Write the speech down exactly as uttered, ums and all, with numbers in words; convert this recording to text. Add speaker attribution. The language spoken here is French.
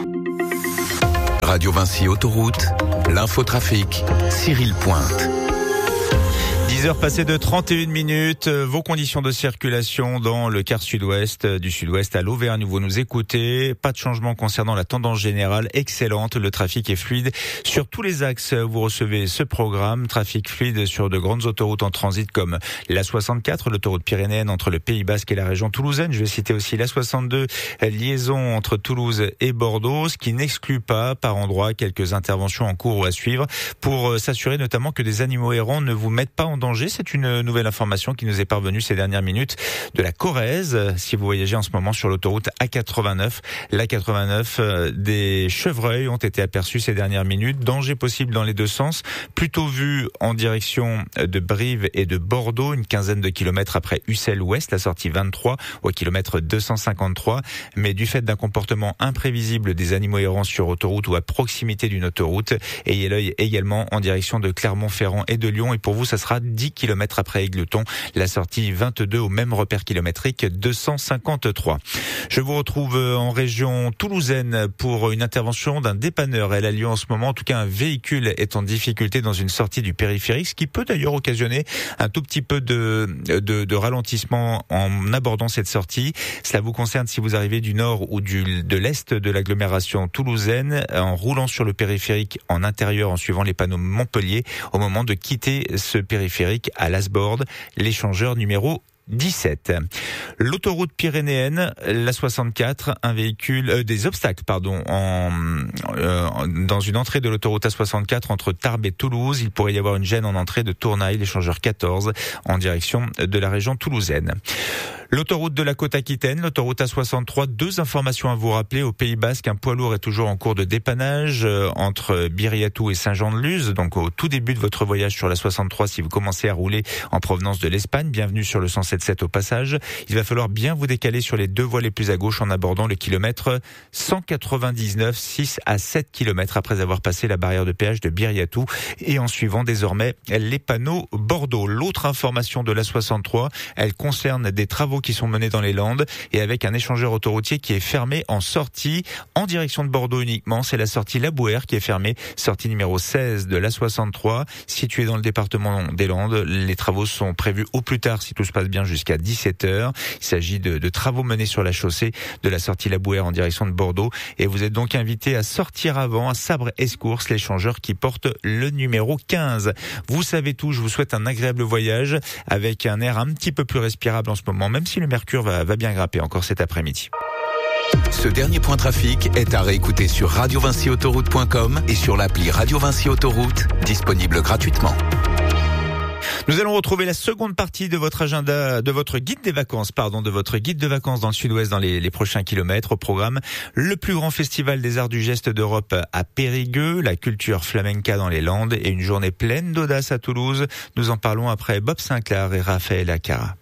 Speaker 1: Radio Vinci Autoroute, l'infotrafic, Cyril Pointe.
Speaker 2: dix heures passées de trente et une minutes, vos conditions de circulation dans le quart sud-ouest, du sud-ouest à l'Auvergne, vous nous écoutez. Pas de changement concernant la tendance générale, excellente, le trafic est fluide sur tous les axes. Vous recevez ce programme, trafic fluide sur de grandes autoroutes en transit comme l'A soixante-quatre, l'autoroute pyrénéenne entre le Pays Basque et la région toulousaine. Je vais citer aussi l'A soixante-deux, liaison entre Toulouse et Bordeaux, ce qui n'exclut pas par endroits quelques interventions en cours ou à suivre pour s'assurer notamment que des animaux errants ne vous mettent pas en danger. C'est une nouvelle information qui nous est parvenue ces dernières minutes de la Corrèze. Si vous voyagez en ce moment sur l'autoroute A quatre-vingt-neuf, l'A quatre-vingt-neuf, des chevreuils ont été aperçus ces dernières minutes. Danger possible dans les deux sens. Plutôt vu en direction de Brive et de Bordeaux, une quinzaine de kilomètres après Ussel-Ouest, la sortie vingt-trois au kilomètre deux cent cinquante-trois. Mais du fait d'un comportement imprévisible des animaux errants sur autoroute ou à proximité d'une autoroute, ayez l'œil également en direction de Clermont-Ferrand et de Lyon. Et pour vous, ça sera dix kilomètres après Égletons, la sortie vingt-deux au même repère kilométrique deux cent cinquante-trois. Je vous retrouve en région toulousaine pour une intervention d'un dépanneur. Elle a lieu en ce moment. En tout cas, un véhicule est en difficulté dans une sortie du périphérique, ce qui peut d'ailleurs occasionner un tout petit peu de, de, de ralentissement en abordant cette sortie. Cela vous concerne si vous arrivez du nord ou du, de l'est de l'agglomération toulousaine, en roulant sur le périphérique en intérieur, en suivant les panneaux Montpellier, au moment de quitter ce périphérique à l'Asbord, l'échangeur numéro dix-sept. L'autoroute pyrénéenne, l'A soixante-quatre, un véhicule, euh, des obstacles, pardon, en, euh, dans une entrée de l'autoroute A soixante-quatre entre Tarbes et Toulouse. Il pourrait y avoir une gêne en entrée de Tournail, l'échangeur quatorze, en direction de la région toulousaine. L'autoroute de la Côte-Aquitaine, l'autoroute A soixante-trois, deux informations à vous rappeler. Au Pays Basque, un poids lourd est toujours en cours de dépannage euh, entre Biriatou et Saint-Jean-de-Luz. Donc au tout début de votre voyage sur la soixante-trois, si vous commencez à rouler en provenance de l'Espagne, bienvenue sur le cent sept sept au passage. Il va falloir bien vous décaler sur les deux voies les plus à gauche en abordant le kilomètre cent quatre-vingt-dix-neuf, six à sept kilomètres après avoir passé la barrière de péage de Biriatou et en suivant désormais les panneaux Bordeaux. L'autre information de la soixante-trois, elle concerne des travaux qui sont menés dans les Landes et avec un échangeur autoroutier qui est fermé en sortie en direction de Bordeaux uniquement. C'est la sortie Labouère qui est fermée, sortie numéro seize de l'A soixante-trois, située dans le département des Landes. Les travaux sont prévus au plus tard, si tout se passe bien, jusqu'à dix-sept heures. Il s'agit de, de travaux menés sur la chaussée de la sortie Labouère en direction de Bordeaux et vous êtes donc invité à sortir avant à Sabre-Escourse, l'échangeur qui porte le numéro quinze. Vous savez tout, je vous souhaite un agréable voyage avec un air un petit peu plus respirable en ce moment, même si le mercure va, va bien grimper encore cet après-midi.
Speaker 1: Ce dernier point trafic est à réécouter sur radio vinci autoroute point com et sur l'appli Radio Vinci Autoroute, disponible gratuitement.
Speaker 2: Nous allons retrouver la seconde partie de votre agenda, de votre guide des vacances, pardon, de votre guide de vacances dans le sud-ouest dans les, les prochains kilomètres. Au programme, le plus grand festival des arts du geste d'Europe à Périgueux, la culture flamenca dans les Landes et une journée pleine d'audace à Toulouse. Nous en parlons après Bob Sinclair et Raphaël Acara.